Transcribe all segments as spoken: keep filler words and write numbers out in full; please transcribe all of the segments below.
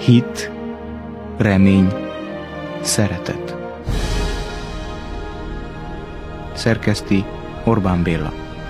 hit, remény, szeretet. Szerkeszti Orbán Béla.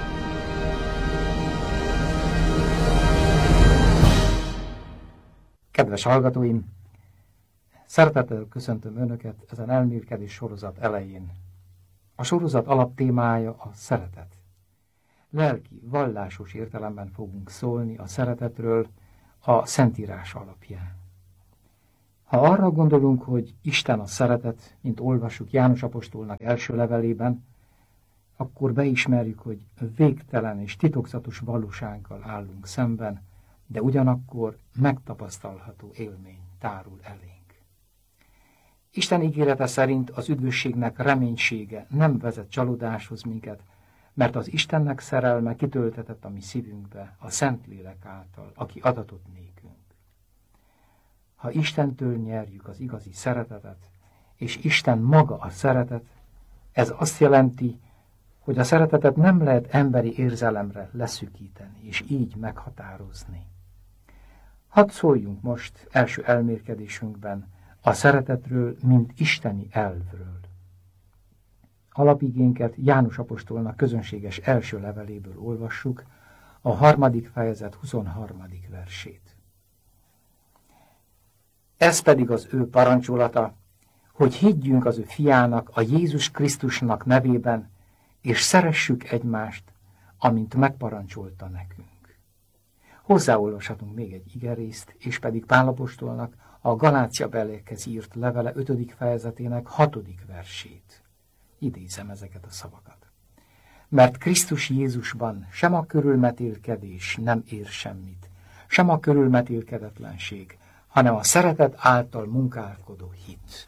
Kedves hallgatóim! Szeretettel köszöntöm Önöket ezen elmélkedés sorozat elején. A sorozat alaptémája a szeretet. Lelki, vallásos értelemben fogunk szólni a szeretetről a Szentírás alapján. Ha arra gondolunk, hogy Isten a szeretet, mint olvassuk János apostolnak első levelében, akkor beismerjük, hogy végtelen és titokzatos valósággal állunk szemben, de ugyanakkor megtapasztalható élmény tárul elénk. Isten ígérete szerint az üdvösségnek reménysége nem vezet csalódáshoz minket, mert az Istennek szerelme kitöltetett a mi szívünkbe a Szentlélek által, aki adatott nékünk. Ha Istentől nyerjük az igazi szeretetet, és Isten maga a szeretet, ez azt jelenti, hogy a szeretetet nem lehet emberi érzelemre leszűkíteni, és így meghatározni. Hadd szóljunk most első elmélkedésünkben a szeretetről, mint isteni elvről. Alapigénket János apostolnak közönséges első leveléből olvassuk, a harmadik fejezet huszonharmadik versét. Ez pedig az ő parancsolata, hogy higgyünk az ő fiának, a Jézus Krisztusnak nevében, és szeressük egymást, amint megparancsolta nekünk. Hozzáolvashatunk még egy igerészt, és pedig Pál apostolnak a Galáciabeliekhez írt levele ötödik fejezetének hatodik versét. Idézem ezeket a szavakat. Mert Krisztus Jézusban sem a körülmetélkedés nem ér semmit, sem a körülmetélkedetlenség, hanem a szeretet által munkálkodó hit.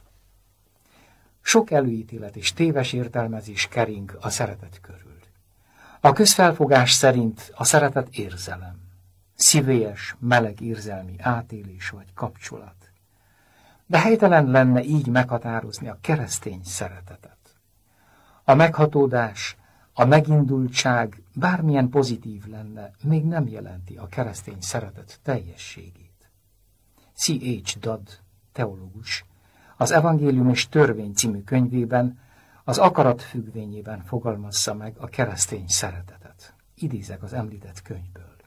Sok előítélet és téves értelmezés kering a szeretet körül. A közfelfogás szerint a szeretet érzelem, szívélyes, meleg érzelmi átélés vagy kapcsolat. De helytelen lenne így meghatározni a keresztény szeretetet. A meghatódás, a megindultság bármilyen pozitív lenne, még nem jelenti a keresztény szeretet teljességét. C H Dodd teológus az Evangélium és Törvény című könyvében az akarat függvényében fogalmazza meg a keresztény szeretetet. Idézek az említett könyvből.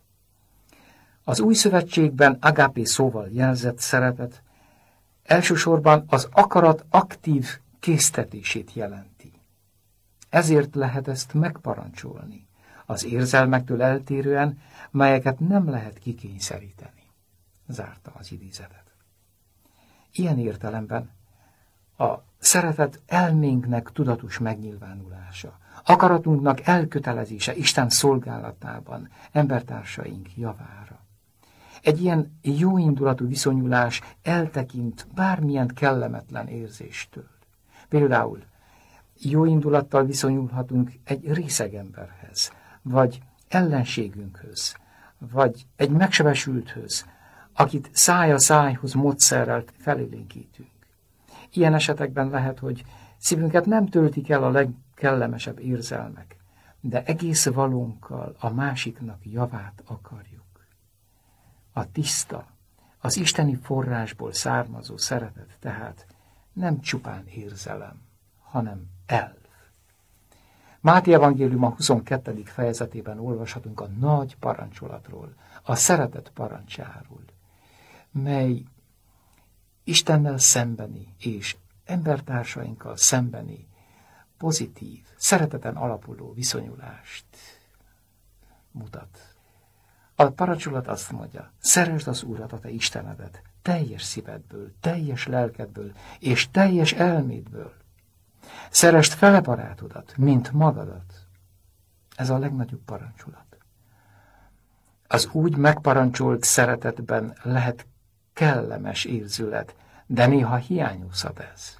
Az Új Szövetségben agapé szóval jelzett szeretet elsősorban az akarat aktív késztetését jelenti. Ezért lehet ezt megparancsolni, az érzelmektől eltérően, melyeket nem lehet kikényszeríteni. Zárta az idézetet. Ilyen értelemben a szeretet elménknek tudatos megnyilvánulása, akaratunknak elkötelezése Isten szolgálatában, embertársaink javára. Egy ilyen jóindulatú viszonyulás eltekint bármilyen kellemetlen érzéstől. Például jóindulattal viszonyulhatunk egy részeg emberhez, vagy ellenségünkhöz, vagy egy megsebesülthöz, akit száj a szájhoz módszerrel felélénkítünk. Ilyen esetekben lehet, hogy szívünket nem töltik el a legkellemesebb érzelmek, de egész valónkkal a másiknak javát akarjuk. A tiszta, az isteni forrásból származó szeretet tehát nem csupán érzelem, hanem elv. Máté evangélium a huszonkettedik fejezetében olvashatunk a nagy parancsolatról, a szeretet parancsáról, mely Istennel szembeni és embertársainkkal szembeni pozitív, szereteten alapuló viszonyulást mutat. A parancsolat azt mondja, szeresd az Urat, a te Istenedet, teljes szívedből, teljes lelkedből és teljes elmédből. Szeresd fele barátodat, mint magadat. Ez a legnagyobb parancsolat. Az úgy megparancsolt szeretetben lehet kellemes érzület, de néha hiányozhat ez.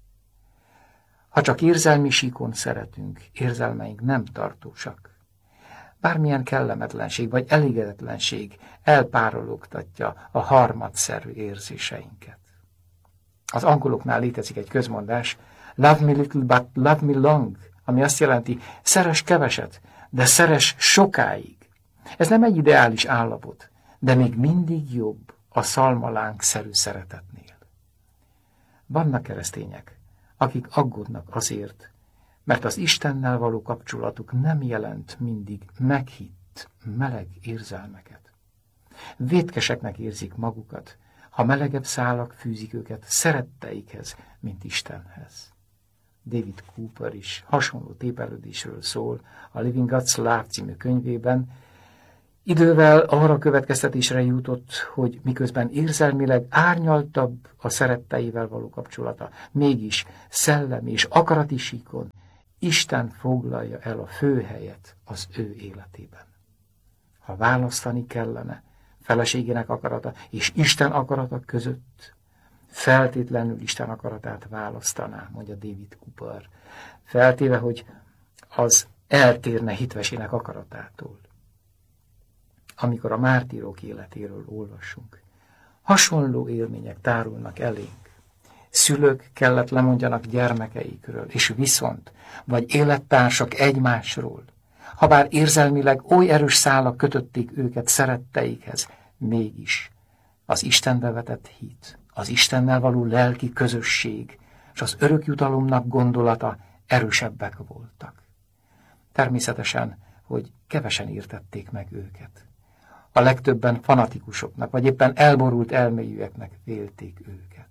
Ha csak érzelmi síkon szeretünk, érzelmeink nem tartósak. Bármilyen kellemetlenség vagy elégedetlenség elpárologtatja a harmadszerű érzéseinket. Az angoloknál létezik egy közmondás, love me little but love me long, ami azt jelenti, szeress keveset, de szeress sokáig. Ez nem egy ideális állapot, de még mindig jobb a szalmalánk-szerű szeretetnél. Vannak keresztények, akik aggódnak azért, mert az Istennel való kapcsolatuk nem jelent mindig meghitt, meleg érzelmeket. Vétkeseknek érzik magukat, ha melegebb szálak fűzik őket szeretteikhez, mint Istenhez. David Cooper is hasonló tépelődésről szól a Living God's Love című könyvében. Idővel arra következtetésre jutott, hogy miközben érzelmileg árnyaltabb a szeretteivel való kapcsolata, mégis szellemi és akarati síkon Isten foglalja el a főhelyet az ő életében. Ha választani kellene feleségének akarata és Isten akarata között, feltétlenül Isten akaratát választaná, mondja David Cooper, feltéve, hogy az eltérne hitvesének akaratától. Amikor a mártírok életéről olvasunk, hasonló élmények tárulnak elénk. Szülők kellett lemondjanak gyermekeikről, és viszont, vagy élettársak egymásról, habár érzelmileg oly erős szálak kötötték őket szeretteikhez, mégis az Istenbe vetett hit, az Istennel való lelki közösség és az örökjutalomnak gondolata erősebbek voltak. Természetesen, hogy kevesen értették meg őket. A legtöbben fanatikusoknak, vagy éppen elborult elmélyűeknek vélték őket.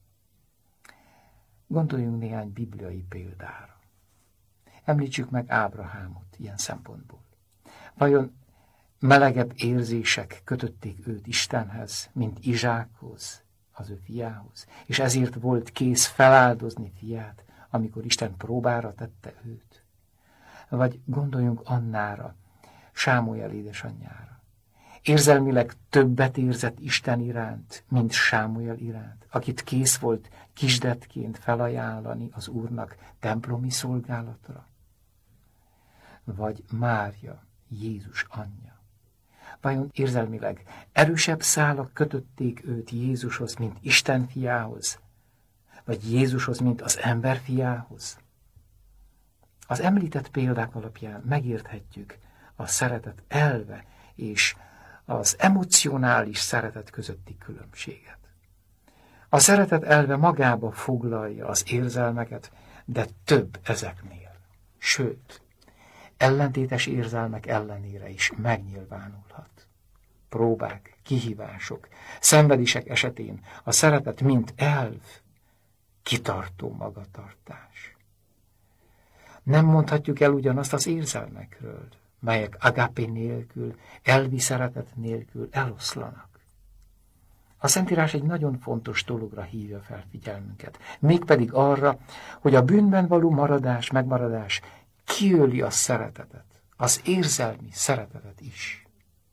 Gondoljunk néhány bibliai példára. Említsük meg Ábrahámot ilyen szempontból. Vajon melegebb érzések kötötték őt Istenhez, mint Izsákhoz, az ő fiához, és ezért volt kész feláldozni fiát, amikor Isten próbára tette őt? Vagy gondoljunk Annára, Sámuel édesanyjára. Érzelmileg többet érzett Isten iránt, mint Sámuel iránt, akit kész volt kisdetként felajánlani az Úrnak templomi szolgálatra. Vagy Mária, Jézus anyja. Vajon érzelmileg erősebb szálak kötötték őt Jézushoz, mint Isten fiához, vagy Jézushoz, mint az ember fiához? Az említett példák alapján megérthetjük a szeretet elve és az emocionális szeretet közötti különbséget. A szeretet elve magába foglalja az érzelmeket, de több ezeknél. Sőt, ellentétes érzelmek ellenére is megnyilvánulhat. Próbák, kihívások, szenvedések esetén a szeretet mint elv, kitartó magatartás. Nem mondhatjuk el ugyanazt az érzelmekről, melyek agapé nélkül, elvi szeretet nélkül eloszlanak. A Szentírás egy nagyon fontos dologra hívja fel figyelmünket, mégpedig arra, hogy a bűnben való maradás, megmaradás kiöli a szeretetet, az érzelmi szeretetet is.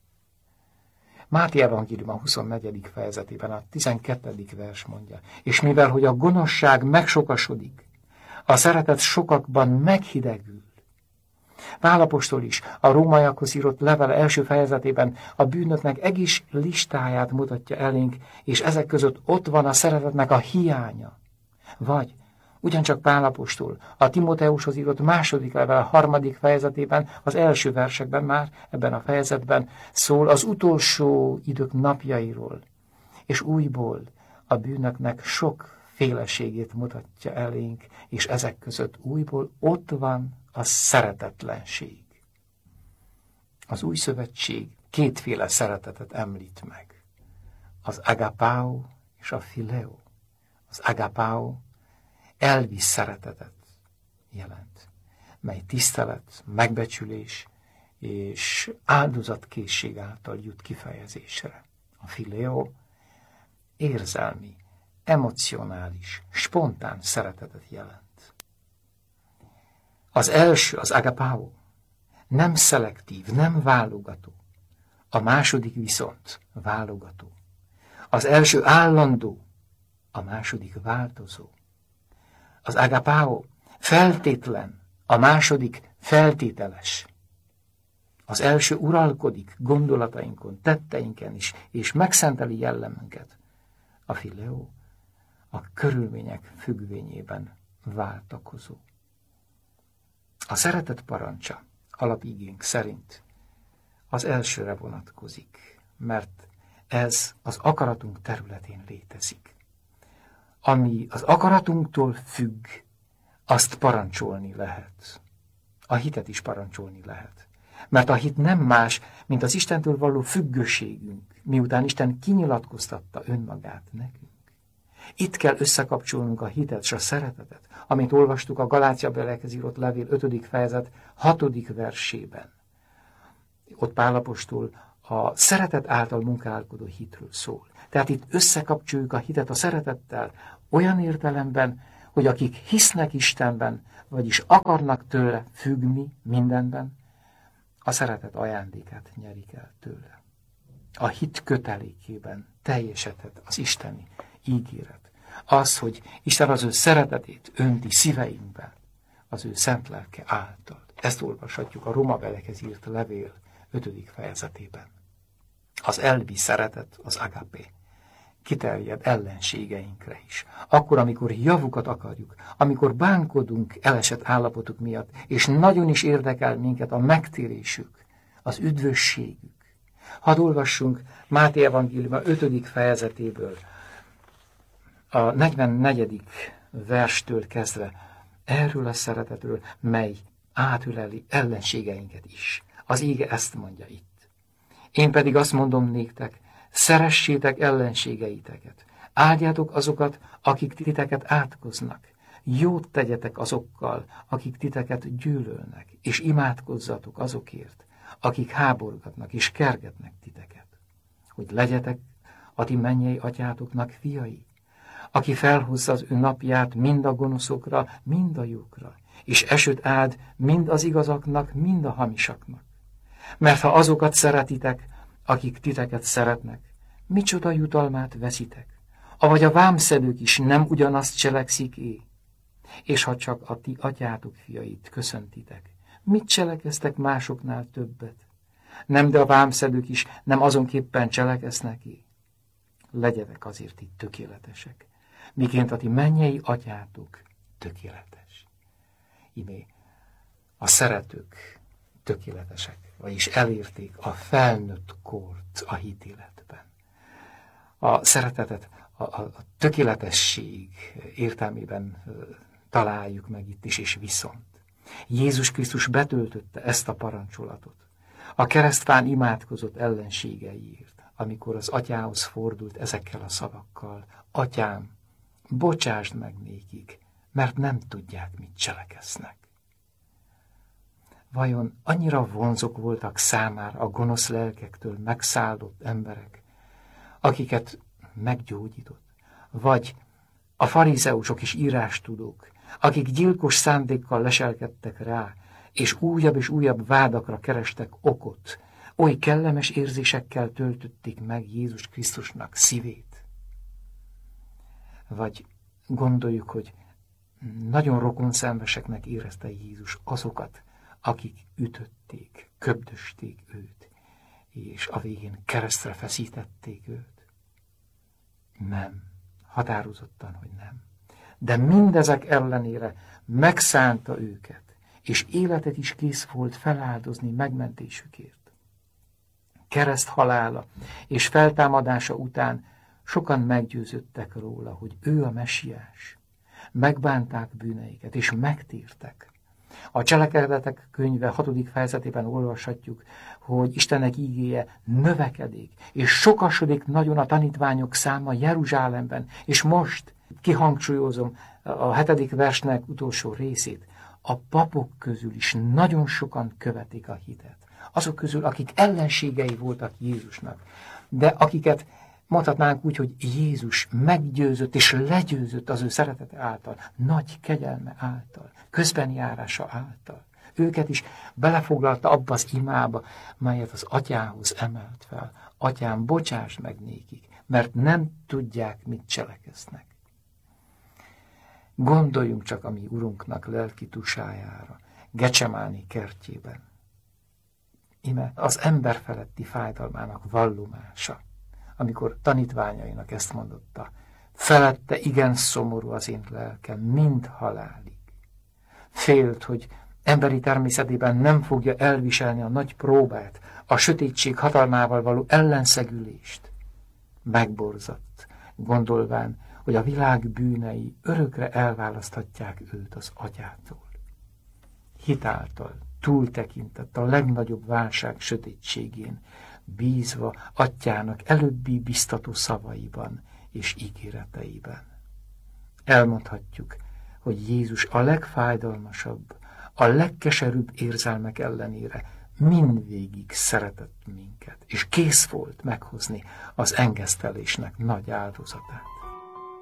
Máté evangélium a huszonnegyedik fejezetében a tizenkettedik vers mondja, és mivel, hogy a gonoszság megsokasodik, a szeretet sokakban meghidegül. Pál apostol is a rómaiakhoz írott levele első fejezetében a bűnöknek egész listáját mutatja elénk, és ezek között ott van a szeretetnek a hiánya. Vagy ugyancsak Pál apostol a Timóteushoz írott második level harmadik fejezetében, az első versekben már, ebben a fejezetben szól az utolsó idők napjairól, és újból a bűnöknek sok féleségét mutatja elénk, és ezek között újból ott van a szeretetlenség. Az új szövetség kétféle szeretetet említ meg. Az agapáó és a fileo. Az agapáó elvi szeretetet jelent, mely tisztelet, megbecsülés és áldozatkészség által jut kifejezésre. A fileo érzelmi, emocionális, spontán szeretetet jelent. Az első, az agapáó, nem szelektív, nem válogató. A második viszont válogató. Az első állandó, a második változó. Az agapáó feltétlen, a második feltételes. Az első uralkodik gondolatainkon, tetteinken is, és megszenteli jellemünket. A fileo a körülmények függvényében váltakozó. A szeretet parancsa alapigénk szerint az elsőre vonatkozik, mert ez az akaratunk területén létezik. Ami az akaratunktól függ, azt parancsolni lehet. A hitet is parancsolni lehet. Mert a hit nem más, mint az Istentől való függőségünk, miután Isten kinyilatkoztatta önmagát nekünk. Itt kell összekapcsolnunk a hitet és a szeretetet, amit olvastuk a Galácia-beliekhez írott levél ötödik fejezet hatodik versében. Ott Pál apostol a szeretet által munkálkodó hitről szól. Tehát itt összekapcsoljuk a hitet a szeretettel olyan értelemben, hogy akik hisznek Istenben, vagyis akarnak tőle függni mindenben, a szeretet ajándékát nyerik el tőle. A hit kötelékében teljesedhet az isteni ígéret. Az, hogy Isten az ő szeretetét önti szíveinkben, az ő szent lelke által. Ezt olvashatjuk a Rómabeliekhez írt levél ötödik fejezetében. Az elvi szeretet, az agapé, kiterjed ellenségeinkre is. Akkor, amikor javukat akarjuk, amikor bánkodunk elesett állapotuk miatt, és nagyon is érdekel minket a megtérésük, az üdvösségük. Hadd olvassunk Máté evangéliuma ötödik fejezetéből, a negyvennegyedik verstől kezdve erről a szeretetről, mely átüleli ellenségeinket is. Az ége ezt mondja itt. Én pedig azt mondom néktek, szeressétek ellenségeiteket, áldjátok azokat, akik titeket átkoznak, jót tegyetek azokkal, akik titeket gyűlölnek, és imádkozzatok azokért, akik háborgatnak és kergetnek titeket, hogy legyetek a ti mennyei atyátoknak fiai, aki felhozza az ő napját mind a gonoszokra, mind a jókra, és esőt áld mind az igazaknak, mind a hamisaknak. Mert ha azokat szeretitek, akik titeket szeretnek, micsoda jutalmát veszitek? Avagy a vámszedők is nem ugyanazt cselekszik-é? És ha csak a ti atyátok fiait köszöntitek, mit cselekeztek másoknál többet? Nem, de a vámszedők is nem azonképpen cselekeznek-é? Legyetek azért itt tökéletesek, miként a ti mennyei atyátok tökéletes. Imé, a szeretők tökéletesek, vagyis elérték a felnőtt kort a hitéletben. A szeretetet a, a, a tökéletesség értelmében találjuk meg itt is, és viszont. Jézus Krisztus betöltötte ezt a parancsolatot. A keresztfán imádkozott ellenségeiért, amikor az atyához fordult ezekkel a szavakkal: Atyám, bocsásd meg nékik, mert nem tudják, mit cselekeznek. Vajon annyira vonzók voltak számára a gonosz lelkektől megszállott emberek, akiket meggyógyított? Vagy a farizeusok és írástudók, akik gyilkos szándékkal leselkedtek rá, és újabb és újabb vádakra kerestek okot, oly kellemes érzésekkel töltötték meg Jézus Krisztusnak szívét? Vagy gondoljuk, hogy nagyon rokonszenveseknek érezte Jézus azokat, akik ütötték, köbdösték őt, és a végén keresztre feszítették őt? Nem, határozottan, hogy nem. De mindezek ellenére megszánta őket, és életet is kész volt feláldozni megmentésükért. Kereszt halála és feltámadása után sokan meggyőződtek róla, hogy ő a mesiás. Megbánták bűneiket, és megtértek. A Cselekedetek könyve hatodik fejezetében olvashatjuk, hogy Istennek ígéje növekedik, és sokasodik nagyon a tanítványok száma Jeruzsálemben, és most kihangsúlyozom a hetedik versnek utolsó részét. A papok közül is nagyon sokan követik a hitet. Azok közül, akik ellenségei voltak Jézusnak, de akiket mondhatnánk úgy, hogy Jézus meggyőzött és legyőzött az ő szeretete által, nagy kegyelme által, közbenjárása által. Őket is belefoglalta abba az imába, melyet az atyához emelt fel. Atyám, bocsáss meg nékik, mert nem tudják, mit cselekeznek. Gondoljunk csak a mi Urunknak lelki tusájára, Gecsemáni kertjében. Ime az ember feletti fájdalmának vallomása, amikor tanítványainak ezt mondotta: felette igen szomorú az én lelkem, mind halálig. Félt, hogy emberi természetében nem fogja elviselni a nagy próbát, a sötétség hatalmával való ellenszegülést. megborzadt, gondolván, hogy a világ bűnei örökre elválaszthatják őt az atyától. Hitáltal túltekintett a legnagyobb válság sötétségén, bízva atyának előbbi biztató szavaiban és ígéreteiben. Elmondhatjuk, hogy Jézus a legfájdalmasabb, a legkeserűbb érzelmek ellenére mindvégig szeretett minket, és kész volt meghozni az engesztelésnek nagy áldozatát.